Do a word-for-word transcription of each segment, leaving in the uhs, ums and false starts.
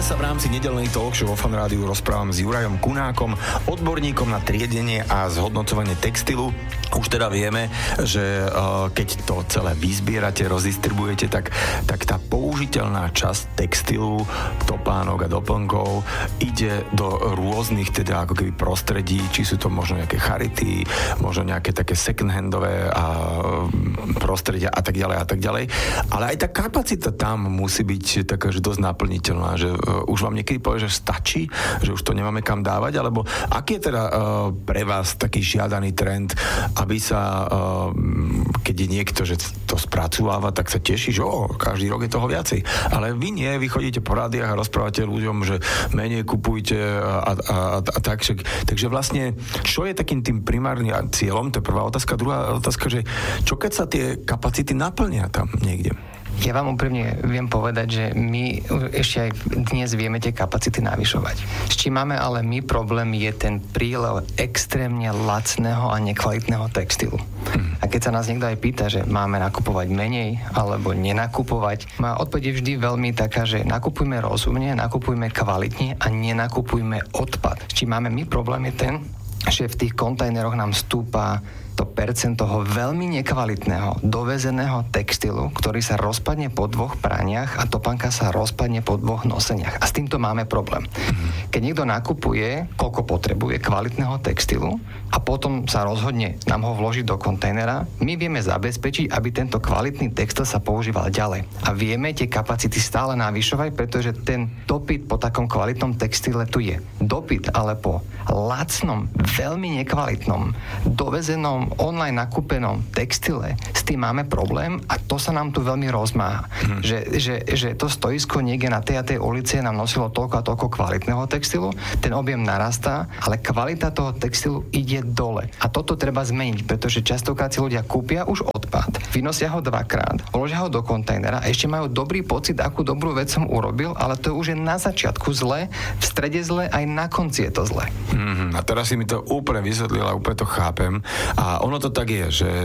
sa v rámci nedeľnej talk show vo Fan Rádiu rozprávam s Jurajom Kunákom, odborníkom na triedenie a zhodnocovanie textilu. Už teda vieme, že uh, keď to celé vyzbierate, rozdistribujete, tak, tak tá použiteľná časť textilu, topánok a doplnkov ide do rôznych teda ako keby prostredí, či sú to možno nejaké charity, možno nejaké také second-handové a prostredia a tak ďalej a tak ďalej. Ale aj tá kapacita tam musí byť taká, že dosť naplniteľná, že uh, už vám niekedy povie, že stačí, že už to nemáme kam dávať, alebo aký je teda uh, pre vás taký žiadaný trend, aby sa, uh, keď je niekto, že to spracováva, tak sa teší, že o, každý rok je toho viacej. Ale vy nie, vy chodíte po rádiách a rozprávate ľuďom, že menej kupujte a, a, a, a tak. Takže vlastne, čo je takým tým primárnym cieľom? To je prvá otázka. Druhá otázka, že čo keď sa tie kapacity naplnia tam niekde? Ja vám úprimne viem povedať, že my ešte aj dnes vieme tie kapacity navyšovať. S čím máme ale my problém je ten prílev extrémne lacného a nekvalitného textilu. Hmm. A keď sa nás niekto aj pýta, že máme nakupovať menej alebo nenakupovať, má odpoveď je vždy veľmi taká, že nakupujme rozumne, nakupujme kvalitne a nenakupujme odpad. S čím máme my problém je ten, že v tých kontajneroch nám stúpa to percent toho veľmi nekvalitného dovezeného textilu, ktorý sa rozpadne po dvoch praniach a topánka sa rozpadne po dvoch noseniach. A s týmto máme problém. Mm-hmm. Keď niekto nakupuje, koľko potrebuje kvalitného textilu a potom sa rozhodne nám ho vložiť do kontajnera, my vieme zabezpečiť, aby tento kvalitný textil sa používal ďalej. A vieme tie kapacity stále navyšovať, pretože ten dopyt po takom kvalitnom textile tu je. Dopyt ale po lacnom, veľmi nekvalitnom, dovezenom online nakúpenom textile, s tým máme problém a to sa nám tu veľmi rozmáha. Hmm. Že, že, že to stoisko niekde na tej a tej ulici nám nosilo toľko a toľko kvalitného textilu, ten objem narastá, ale kvalita toho textilu ide dole. A toto treba zmeniť, pretože častokrát si ľudia kúpia už odpad, vynosia ho dvakrát, vložia ho do kontajnera a ešte majú dobrý pocit, akú dobrú vec som urobil, ale to už je na začiatku zle, v strede zle, aj na konci je to zle. Hmm. A teraz si mi to úplne vysvetlila, úplne to chápem. A ono to tak je, že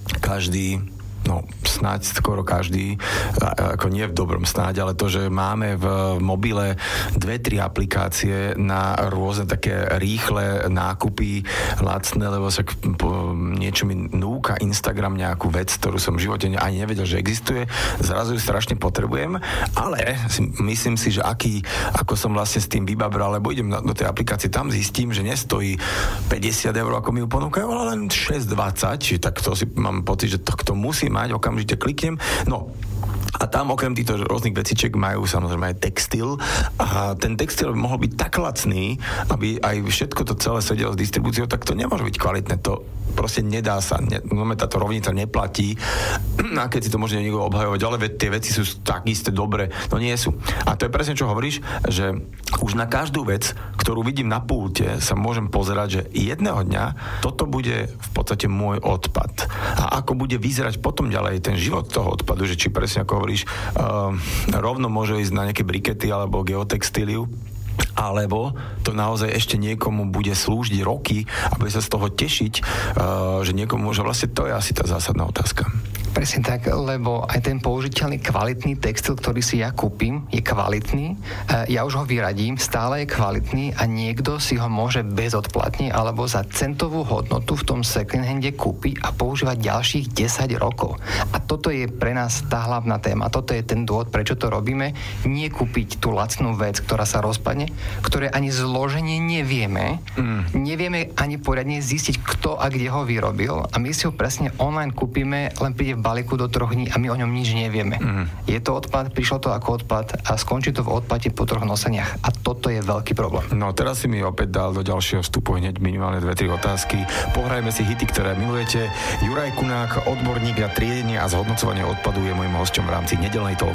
každý, no snáď skoro každý, ako nie v dobrom snáď, ale to, že máme v mobile dve, tri aplikácie na rôzne také rýchle nákupy, lacné, lebo sa niečo mi núka Instagram nejakú vec, ktorú som v živote ani nevedel, že existuje, zrazu ju strašne potrebujem, ale myslím si, že aký, ako som vlastne s tým vybabral, lebo idem do tej aplikácie, tam zistím, že nestojí päťdesiat eur, ako mi ju ponúkajú, ale len šesť dvadsať, tak to si mám pocit, že to, to musí mať, okamžite kliknem. No, a tam okrem týchto rôznych vecičiek majú samozrejme aj textil a ten textil by mohol byť tak lacný, aby aj všetko to celé sedelo s distribúciou, tak to nemôže byť kvalitné. To proste nedá sa. Ne, táto rovnica neplatí. A keď si to môže niekto obhajovať, ale tie veci sú tak isté dobré. No nie sú. A to je presne, čo hovoríš, že už na každú vec, ktorú vidím na pulte, sa môžem pozerať, že jedného dňa toto bude v podstate môj odpad. A ako bude vyzerať potom ďalej ten život toho odpadu, že či presne ako hovoríš, uh, rovno môže ísť na nejaké brikety alebo geotextíliu, alebo to naozaj ešte niekomu bude slúžiť roky a bude sa z toho tešiť, uh, že niekomu môže, vlastne to je asi tá zásadná otázka. Presne tak, lebo aj ten použiteľný kvalitný textil, ktorý si ja kúpim, je kvalitný, ja už ho vyradím, stále je kvalitný a niekto si ho môže bezodplatne alebo za centovú hodnotu v tom second hande kúpiť a používať ďalších desať rokov. A toto je pre nás tá hlavná téma. Toto je ten dôvod, prečo to robíme. Nie kúpiť tú lacnú vec, ktorá sa rozpadne, ktoré ani zloženie nevieme. Mm. Nevieme ani poriadne zistiť, kto a kde ho vyrobil a my si ho presne online kúpime, len príde v balíku do troch dní a my o ňom nič nevieme. Mm. Je to odpad, prišlo to ako odpad a skončí to v odpade po troch noseniach. A toto je veľký problém. No teraz si mi opäť dal do ďalšieho vstupu hneď minimálne dve, tri otázky. Pohrajme si hity, ktoré milujete. Juraj Kunák, odborník na triedenie a zhodnocovanie odpadu, je môjim hosťom v rámci nedeľnej talk